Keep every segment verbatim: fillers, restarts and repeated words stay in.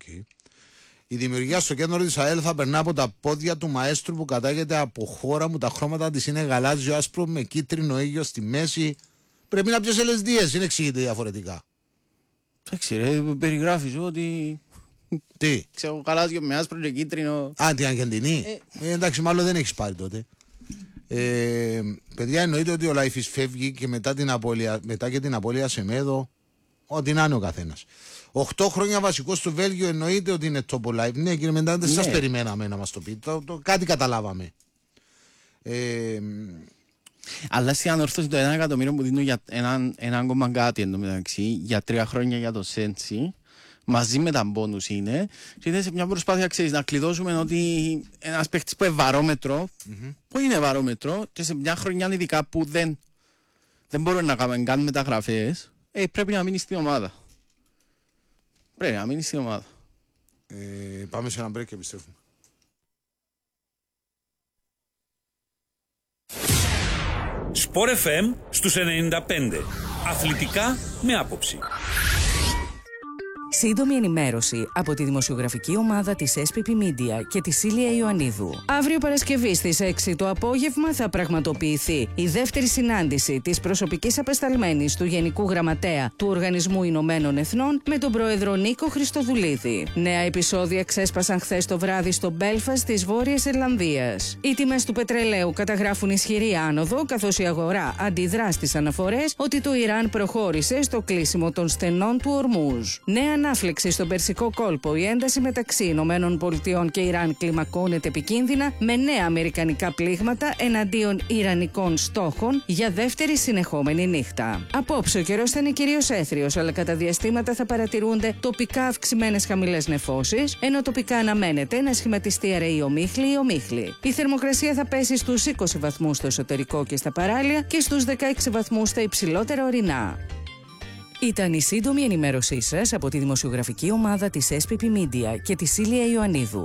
Okay. Η δημιουργία στο κέντρο της ΑΕΛ θα περνά από τα πόδια του μαέστρου που κατάγεται από χώρα μου. Τα χρώματα της είναι γαλάζιο άσπρο με κίτρινο ήλιο στη μέση. Πρέπει να πιέσει ελ ες ντι ες, δεν εξηγείται διαφορετικά. Εντάξει, ρε, περιγράφεις ότι. Τι? Ξέρω, γαλάζιο με άσπρο και κίτρινο. Α, την Αργεντινή. Ε. Ε, εντάξει, μάλλον δεν έχεις πάρει τότε. Ε, παιδιά, εννοείται ότι ο Λαϊφής φεύγει και μετά, την απώλεια, μετά και την απώλεια Σεμέδο, ό,τι να είναι ο καθένας. Οχτώ χρόνια βασικό στο Βέλγιο, εννοείται ότι είναι top live. Ναι, κύριε Μεντά, δεν σας περιμέναμε να μας το πείτε. Το, το, κάτι καταλάβαμε. Ε, Αλλά στην ανορθώση το ένα εκατομμύριο που δίνω για έναν, έναν κόμμα κάτι εντωμεταξύ, για τρία χρόνια για το Σέντσι, μαζί με τα μπόνους είναι, και είναι σε μια προσπάθεια, ξέρεις, να κλειδώσουμε ότι ένας παίχτης που είναι βαρόμετρο, mm-hmm. που είναι βαρόμετρο, και σε μια χρονιά ειδικά που δεν, δεν μπορούμε να κάνουμε καν μεταγραφές, ε, πρέπει να μείνει στην ομάδα. Πρέπει να μείνει στην ομάδα. Ε, πάμε σε ένα break και επιστρέφουμε. Σπορ εφ εμ στους ενενήντα πέντε. Αθλητικά με άποψη. Σύντομη ενημέρωση από τη δημοσιογραφική ομάδα της ες πι πι Media και τη Σίλια Ιωαννίδου. Αύριο Παρασκευή στις έξι το απόγευμα θα πραγματοποιηθεί η δεύτερη συνάντηση της προσωπικής απεσταλμένης του Γενικού Γραμματέα του Οργανισμού Ηνωμένων Εθνών με τον Πρόεδρο Νίκο Χριστοδουλίδη. Νέα επεισόδια ξέσπασαν χθες το βράδυ στο Μπέλφαστ της Βόρειας Ιρλανδίας. Οι τιμές του πετρελαίου καταγράφουν ισχυρή άνοδο, καθώς η αγορά αντιδρά στις αναφορές ότι το Ιράν προχώρησε στο κλείσιμο των στενών του Ορμούζ. Νέα ανάφλεξη στον Περσικό κόλπο, η ένταση μεταξύ Ηνωμένων Πολιτειών και Ιράν κλιμακώνεται επικίνδυνα με νέα αμερικανικά πλήγματα εναντίον ιρανικών στόχων για δεύτερη συνεχόμενη νύχτα. Απόψε ο καιρός θα είναι κυρίως έθριος, αλλά κατά διαστήματα θα παρατηρούνται τοπικά αυξημένες χαμηλές νεφώσεις, ενώ τοπικά αναμένεται να σχηματιστεί αραιή ομίχλη ή ομίχλη. Η θερμοκρασία θα πέσει στους είκοσι βαθμούς στο εσωτερικό και στα παράλια και στους δεκαέξι βαθμούς στα υψηλότερα ορεινά. Ήταν η σύντομη ενημέρωσή σας από τη δημοσιογραφική ομάδα της ες πι πι Media και τη Σίλια Ιωαννίδου.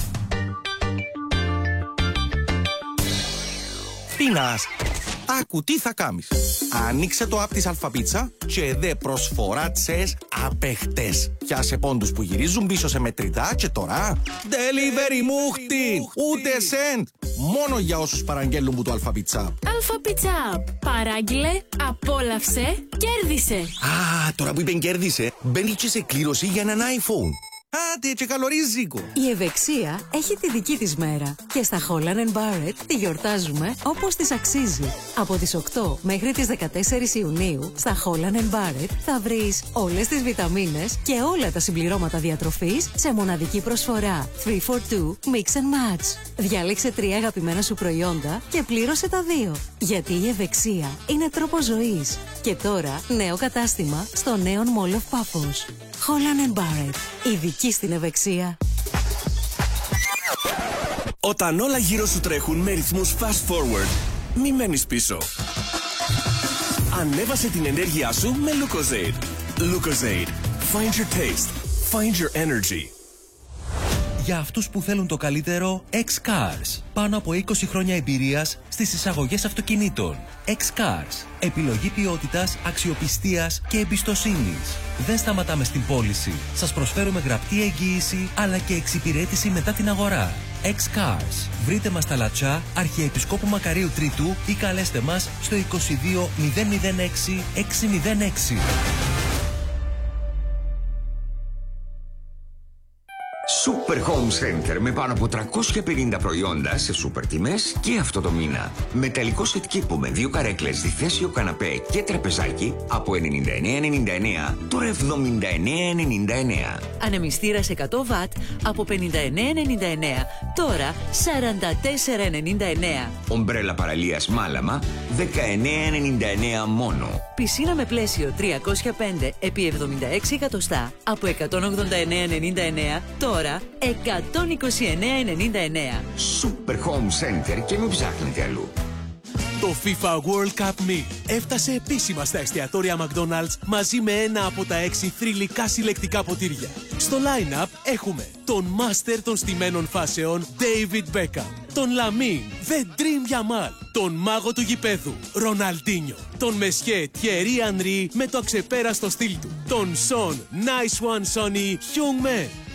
Τίνας, άκου τι θα κάνεις. Ανοίξε το app της Αλφαπίτσα και δε προσφορά τσες απεχτές. Πιάσε πόντους που γυρίζουν πίσω σε μετρητά και τώρα delivery μούχτη, ούτε cent. Μόνο για όσους παραγγέλνουν που το Αλφαπίτσα. Αλφαπίτσα, παράγγειλε, απόλαυσε, κέρδισε. Α, τώρα που είπεν κέρδισε, μπαίνει και σε κλήρωση για έναν iPhone. Άντε και καλορίζικο. Η ευεξία έχει τη δική της μέρα και στα Holland and Barrett τη γιορτάζουμε όπως της αξίζει. Από τις οκτώ μέχρι τις δεκατέσσερις Ιουνίου στα Holland and Barrett θα βρεις όλες τις βιταμίνες και όλα τα συμπληρώματα διατροφής σε μοναδική προσφορά three for two Mix and Match. Διάλεξε τρία αγαπημένα σου προϊόντα και πλήρωσε τα δύο. Γιατί η ευεξία είναι τρόπος ζωής. Και τώρα νέο κατάστημα στο νέο Mall of Paphos. Holland and Barrett. Ειδική στην ευεξία. Όταν όλα γύρω σου τρέχουν με ρυθμούς fast forward, μη μένεις πίσω. Ανέβασε την ενέργειά σου με Lucozade. Lucozade. Find your taste. Find your energy. Για αυτούς που θέλουν το καλύτερο, X-Cars. Πάνω από είκοσι χρόνια εμπειρίας στις εισαγωγές αυτοκινήτων. X-Cars. Επιλογή ποιότητας, αξιοπιστίας και εμπιστοσύνης. Δεν σταματάμε στην πώληση. Σας προσφέρουμε γραπτή εγγύηση αλλά και εξυπηρέτηση μετά την αγορά. X-Cars. Βρείτε μας στα Λατσά, Αρχιεπισκόπου Μακαρίου Τρίτου ή καλέστε μας στο είκοσι δύο μηδέν μηδέν έξι έξι μηδέν έξι. Super Home Center με πάνω από τριακόσια πενήντα προϊόντα σε σούπερ τιμές και αυτό το μήνα. Μεταλλικό σετ κήπου με δύο καρέκλες, διθέσιο καναπέ και τραπεζάκι από ενενήντα εννέα ενενήντα εννέα, τώρα εβδομήντα εννέα ενενήντα εννέα. Ανεμιστήρας εκατό βατ από πενήντα εννέα ενενήντα εννέα, τώρα σαράντα τέσσερα ενενήντα εννέα. Ομπρέλα παραλίας Μάλαμα, δεκαεννέα ενενήντα εννέα μόνο. Πισίνα με πλαίσιο τριακόσια πέντε επί εβδομήντα έξι εκατοστά από εκατόν ογδόντα εννέα ενενήντα εννέα, τώρα εκατόν είκοσι εννέα ενενήντα εννέα. Super Home Center και μην ψάχνετε αλλού. Το FIFA World Cup Meal έφτασε επίσημα στα εστιατόρια McDonald's μαζί με ένα από τα έξι θρυλικά συλλεκτικά ποτήρια. Στο line-up έχουμε τον Master των στημένων φάσεων David Beckham, τον Lamine The Dream Yamal, τον μάγο του γηπέδου Ροναλντίνιο, τον Μεσχέ Thierry Henry με το αξεπέραστο στυλ του, τον Son Nice One Sonny Heung-min.